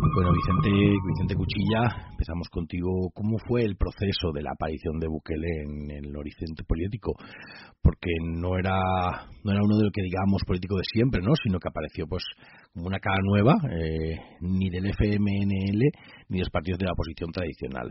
Bueno, Vicente Cuchilla, empezamos contigo. ¿Cómo fue el proceso de la aparición de Bukele en el horizonte político? Porque no era uno de lo que digamos político de siempre, ¿no? Sino que apareció pues como una cara nueva, ni del FMNL ni de los partidos de la oposición tradicional.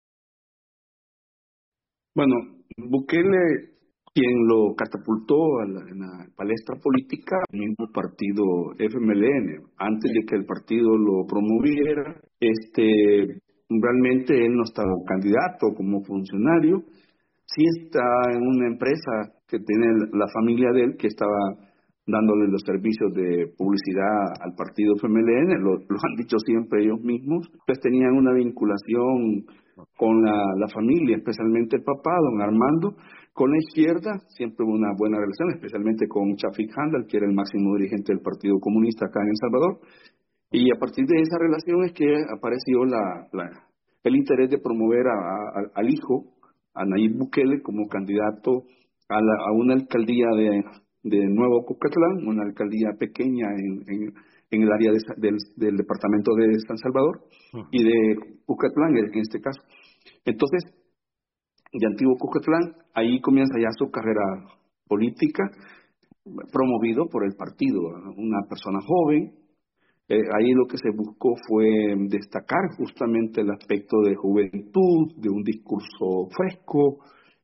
Bueno, Bukele, quien lo catapultó en la palestra política, el mismo partido FMLN, antes de que el partido lo promoviera, realmente él no estaba candidato como funcionario, sí está en una empresa que tiene la familia de él, que estaba dándole los servicios de publicidad al partido FMLN, lo han dicho siempre ellos mismos, pues tenían una vinculación con la familia, especialmente el papá, don Armando. Con la izquierda siempre hubo una buena relación, especialmente con Chafik Handal, que era el máximo dirigente del Partido Comunista acá en El Salvador. Y a partir de esa relación es que apareció el interés de promover al hijo, a Nayib Bukele, como candidato a una alcaldía de Nuevo Cucatlán, una alcaldía pequeña en el área del departamento de San Salvador y de Cucatlán en este caso. Entonces, de Antiguo Cucatlán, ahí comienza ya su carrera política, promovido por el partido, una persona joven. Ahí lo que se buscó fue destacar justamente el aspecto de juventud, de un discurso fresco,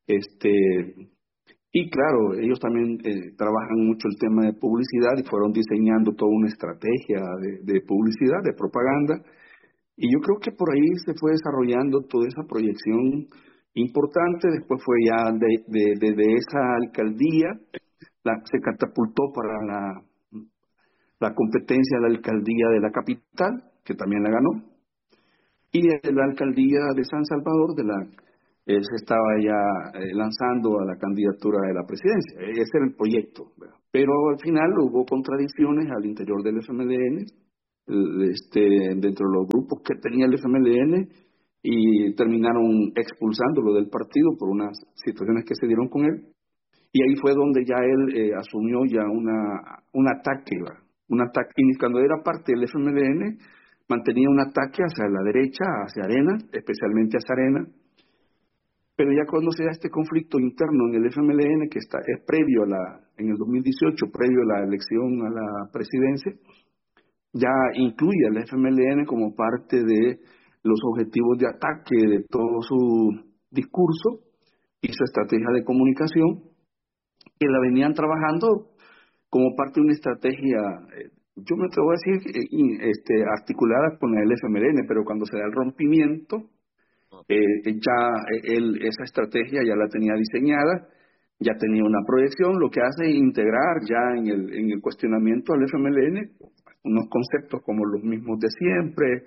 y claro, ellos también trabajan mucho el tema de publicidad y fueron diseñando toda una estrategia de publicidad, de propaganda, y yo creo que por ahí se fue desarrollando toda esa proyección importante. Después fue ya de esa alcaldía, se catapultó para la competencia de la alcaldía de la capital, que también la ganó, y de la alcaldía de San Salvador, se estaba ya lanzando a la candidatura de la presidencia. Ese era el proyecto, ¿verdad? Pero al final hubo contradicciones al interior del FMLN, dentro de los grupos que tenía el FMLN, y terminaron expulsándolo del partido por unas situaciones que se dieron con él. Y ahí fue donde ya él asumió ya un ataque, ¿verdad? Un ataque, y cuando era parte del FMLN, mantenía un ataque hacia la derecha, hacia Arena, especialmente hacia Arena. Pero ya cuando se da este conflicto interno en el FMLN, que es previo en el 2018, previo a la elección a la presidencia, ya incluye al FMLN como parte de los objetivos de ataque de todo su discurso y su estrategia de comunicación, que la venían trabajando como parte de una estrategia, yo me atrevo a decir, articulada con el FMLN, pero cuando se da el rompimiento, esa estrategia ya la tenía diseñada, ya tenía una proyección, lo que hace es integrar ya en el cuestionamiento al FMLN unos conceptos como los mismos de siempre,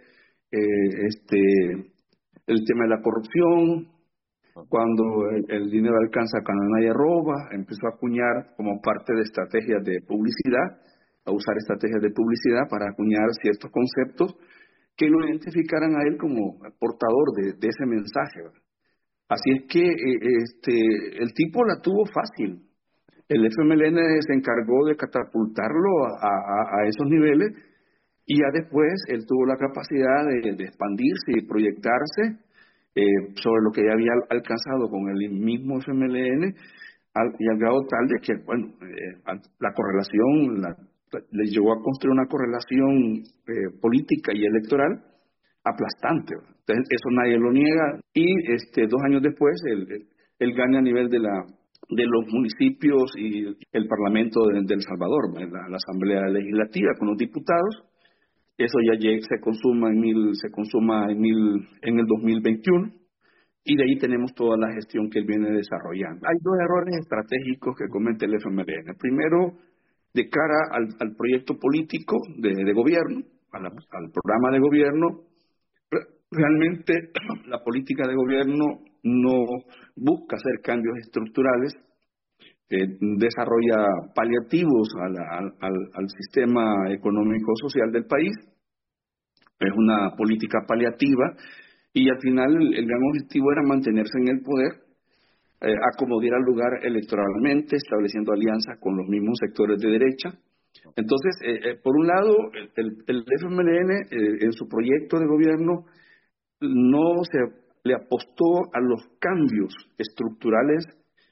el tema de la corrupción. Cuando el dinero alcanza cuando nadie roba, empezó a acuñar como parte de estrategias de publicidad, a usar estrategias de publicidad para acuñar ciertos conceptos que lo identificaran a él como portador de ese mensaje, ¿verdad? Así es que el tipo la tuvo fácil. El FMLN se encargó de catapultarlo a esos niveles, y ya después él tuvo la capacidad de expandirse y proyectarse sobre lo que ya había alcanzado con el mismo FMLN, y al grado tal de que, bueno, la correlación, le llevó a construir una correlación política y electoral aplastante. Entonces, eso nadie lo niega, y 2 años después él gana a nivel de los municipios y el Parlamento de El Salvador, la Asamblea Legislativa con los diputados. Eso ya se consuma en el 2021, y de ahí tenemos toda la gestión que él viene desarrollando. Hay 2 errores estratégicos que comete el FMLN. Primero, de cara al proyecto político de gobierno, al programa de gobierno, realmente la política de gobierno no busca hacer cambios estructurales, desarrolla paliativos al sistema económico-social del país. Es una política paliativa, y al final el gran objetivo era mantenerse en el poder, acomodar al lugar electoralmente, estableciendo alianzas con los mismos sectores de derecha, Entonces, por un lado, el FMLN en su proyecto de gobierno no se le apostó a los cambios estructurales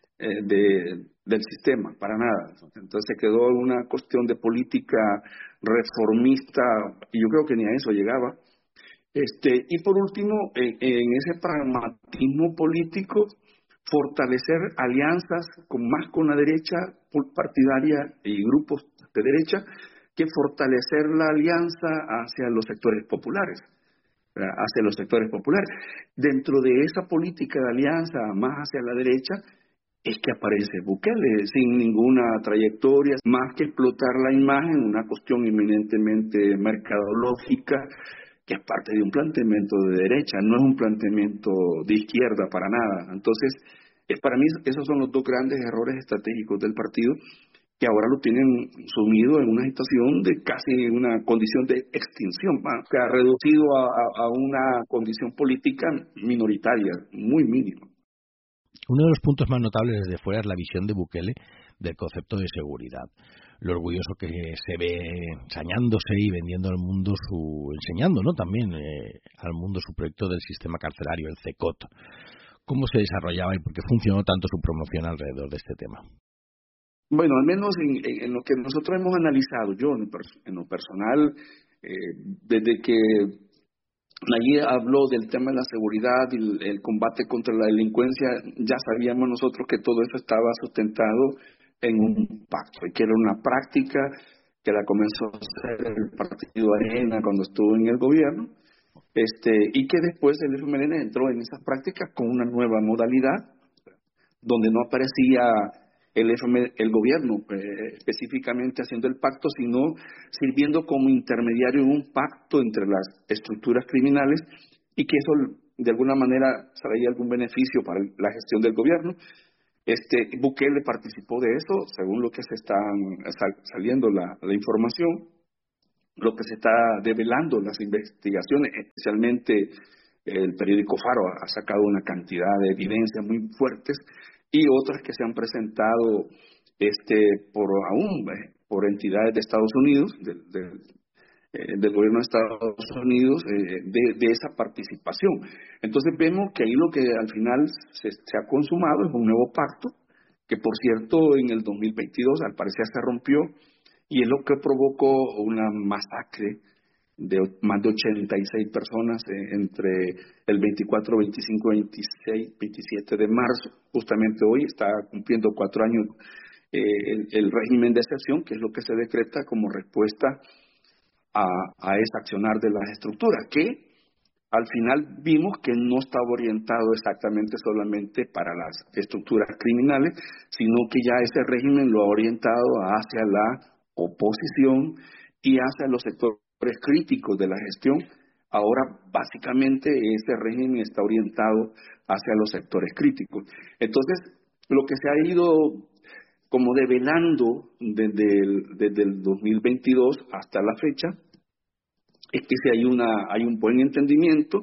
del sistema, para nada. Entonces se quedó en una cuestión de política reformista, y yo creo que ni a eso llegaba. Y por último, en ese pragmatismo político, fortalecer alianzas más con la derecha partidaria y grupos de derecha que fortalecer la alianza hacia los sectores populares. Hacia los sectores populares. Dentro de esa política de alianza más hacia la derecha es que aparece Bukele sin ninguna trayectoria, más que explotar la imagen, una cuestión eminentemente mercadológica, que es parte de un planteamiento de derecha, no es un planteamiento de izquierda para nada. Entonces, para mí esos son los dos grandes errores estratégicos del partido, que ahora lo tienen sumido en una situación de casi una condición de extinción, que ha reducido a una condición política minoritaria, muy mínima. Uno de los puntos más notables desde fuera es la visión de Bukele del concepto de seguridad. Lo orgulloso que se ve ensañándose y vendiendo al mundo enseñando, ¿no? También al mundo su proyecto del sistema carcelario, el CECOT. ¿Cómo se desarrollaba y por qué funcionó tanto su promoción alrededor de este tema? Bueno, al menos en lo que nosotros hemos analizado, yo en lo personal, desde que Nayib habló del tema de la seguridad y el combate contra la delincuencia, ya sabíamos nosotros que todo eso estaba sustentado en un pacto, y que era una práctica que la comenzó a hacer el partido Arena cuando estuvo en el gobierno, y que después el FMLN entró en esas prácticas con una nueva modalidad, donde no aparecía el gobierno específicamente haciendo el pacto, sino sirviendo como intermediario en un pacto entre las estructuras criminales, y que eso de alguna manera traía algún beneficio para la gestión del gobierno. Bukele participó de eso, según lo que se está saliendo la información, lo que se está develando las investigaciones, especialmente el periódico Faro ha sacado una cantidad de evidencias muy fuertes, y otras que se han presentado por entidades de Estados Unidos, del gobierno de Estados Unidos, de esa participación. Entonces vemos que ahí lo que al final se ha consumado es un nuevo pacto, que por cierto en el 2022 al parecer se rompió, y es lo que provocó una masacre de más de 86 personas entre el 24, 25, 26, 27 de marzo. Justamente hoy está cumpliendo 4 años el régimen de excepción, que es lo que se decreta como respuesta a ese accionar de las estructuras, que al final vimos que no estaba orientado exactamente solamente para las estructuras criminales, sino que ya ese régimen lo ha orientado hacia la oposición y hacia los sectores críticos de la gestión. Ahora básicamente ese régimen está orientado hacia los sectores críticos. Entonces, lo que se ha ido como develando desde el 2022 hasta la fecha es que si hay un buen entendimiento,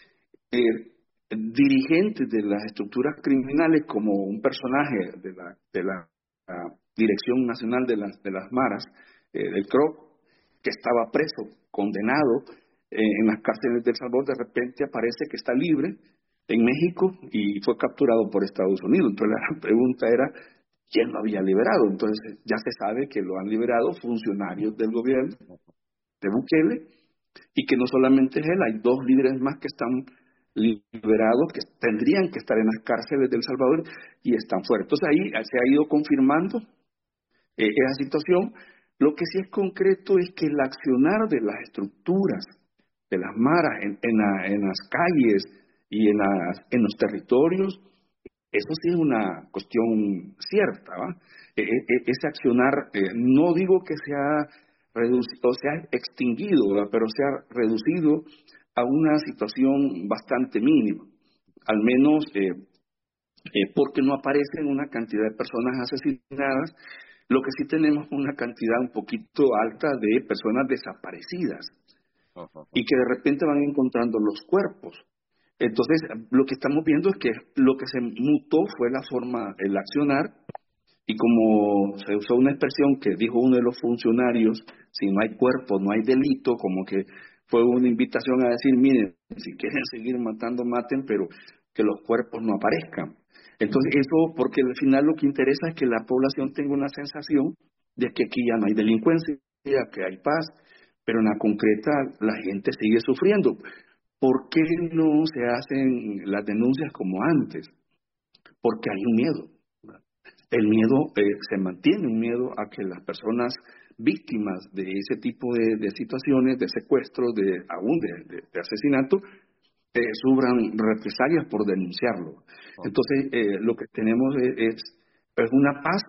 dirigentes de las estructuras criminales, como un personaje de la Dirección Nacional de las Maras, del CROC, que estaba preso, condenado en las cárceles de El Salvador, de repente aparece que está libre en México y fue capturado por Estados Unidos. Entonces la pregunta era, ¿quién lo había liberado? Entonces ya se sabe que lo han liberado funcionarios del gobierno de Bukele, y que no solamente es él, hay 2 líderes más que están liberados, que tendrían que estar en las cárceles de El Salvador y están fuera. Entonces ahí se ha ido confirmando esa situación. Lo que sí es concreto es que el accionar de las estructuras, de las maras en las calles y en los territorios, eso sí es una cuestión cierta, ¿va? Ese accionar, no digo que se ha extinguido, ¿va? Pero se ha reducido a una situación bastante mínima, al menos porque no aparecen una cantidad de personas asesinadas. Lo que sí tenemos es una cantidad un poquito alta de personas desaparecidas y que de repente van encontrando los cuerpos. Entonces, lo que estamos viendo es que lo que se mutó fue el accionar Y como se usó una expresión que dijo uno de los funcionarios, si no hay cuerpo, no hay delito, como que fue una invitación a decir, miren, si quieren seguir matando, maten, pero que los cuerpos no aparezcan. Entonces eso, porque al final lo que interesa es que la población tenga una sensación de que aquí ya no hay delincuencia, que hay paz, pero en la concreta la gente sigue sufriendo. ¿Por qué no se hacen las denuncias como antes? Porque hay un miedo. El miedo se mantiene, un miedo a que las personas víctimas de ese tipo de situaciones, de secuestros, aún de asesinato, sufran represalias por denunciarlo. Entonces, lo que tenemos es una paz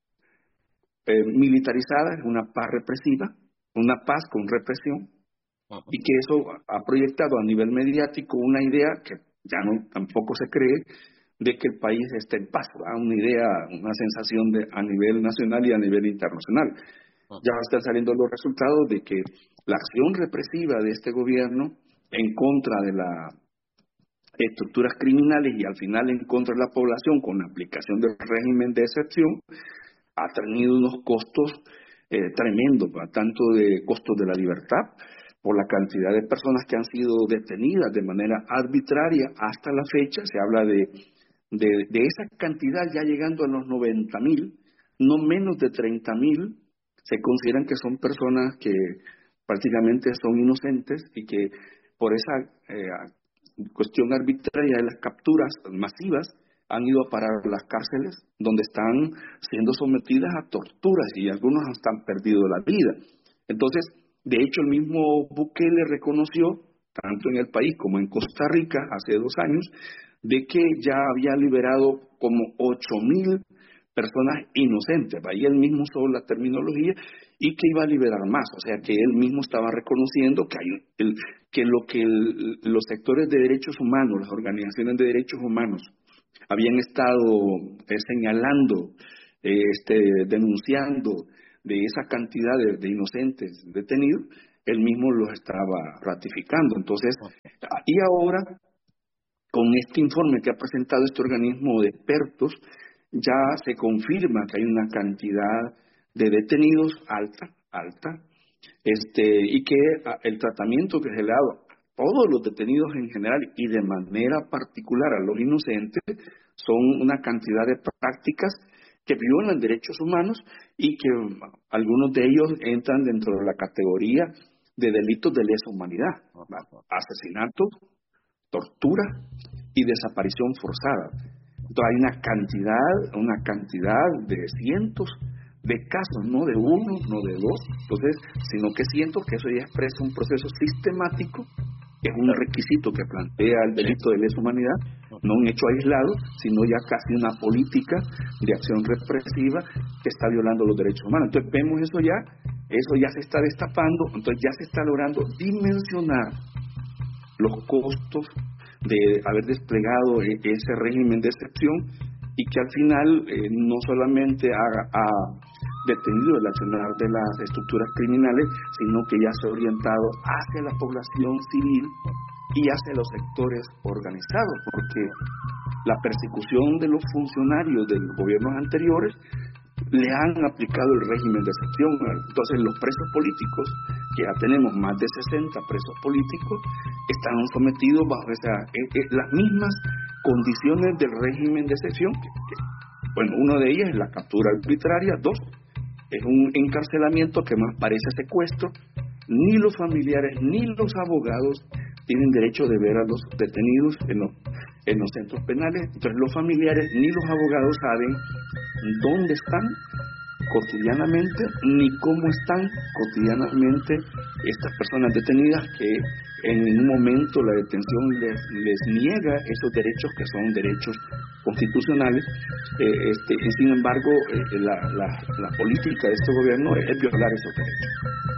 militarizada, es una paz represiva, una paz con represión, y que eso ha proyectado a nivel mediático una idea que ya no tampoco se cree de que el país esté en paz, ¿verdad? Una idea, una sensación a nivel nacional y a nivel internacional. Ya están saliendo los resultados de que la acción represiva de este gobierno en contra de las estructuras criminales y al final en contra de la población con la aplicación del régimen de excepción ha tenido unos costos tremendos, tanto de costos de la libertad, por la cantidad de personas que han sido detenidas de manera arbitraria hasta la fecha. Se habla de esa cantidad ya llegando a los 90,000, no menos de 30,000, se consideran que son personas que prácticamente son inocentes y que por esa cuestión arbitraria de las capturas masivas han ido a parar a las cárceles donde están siendo sometidas a torturas y algunos hasta han perdido la vida. Entonces, de hecho, el mismo Bukele reconoció, tanto en el país como en Costa Rica hace 2 años, de que ya había liberado como 8,000 personas inocentes. Ahí él mismo usó la terminología y que iba a liberar más. O sea, que él mismo estaba reconociendo que los sectores de derechos humanos, las organizaciones de derechos humanos, habían estado señalando, denunciando de esa cantidad de inocentes detenidos, él mismo los estaba ratificando. Entonces, y ahora, con este informe que ha presentado este organismo de expertos, ya se confirma que hay una cantidad de detenidos alta, y que el tratamiento que se le ha dado a todos los detenidos en general y de manera particular a los inocentes son una cantidad de prácticas que violan derechos humanos y que algunos de ellos entran dentro de la categoría de delitos de lesa humanidad, asesinato, tortura y desaparición forzada. Entonces hay una cantidad de cientos de casos, no de uno, no de dos, entonces, sino que siento que eso ya expresa un proceso sistemático, que es un requisito que plantea el delito de lesa humanidad, no un hecho aislado, sino ya casi una política de acción represiva que está violando los derechos humanos. Entonces vemos eso ya se está destapando, entonces ya se está logrando dimensionar los costos de haber desplegado ese régimen de excepción y que al final no solamente ha detenido el accionar de las estructuras criminales, sino que ya se ha orientado hacia la población civil y hacia los sectores organizados, porque la persecución de los funcionarios de los gobiernos anteriores le han aplicado el régimen de excepción. Entonces los presos políticos, que ya tenemos más de 60 presos políticos, están sometidos bajo las mismas condiciones del régimen de excepción. Bueno, una de ellas es la captura arbitraria, 2, es un encarcelamiento que más parece secuestro. Ni los familiares ni los abogados tienen derecho de ver a los detenidos en los centros penales. Entonces los familiares ni los abogados saben dónde están cotidianamente ni cómo están cotidianamente estas personas detenidas, que en ningún momento la detención les niega esos derechos que son derechos constitucionales. Sin embargo, la política de este gobierno es violar esos derechos.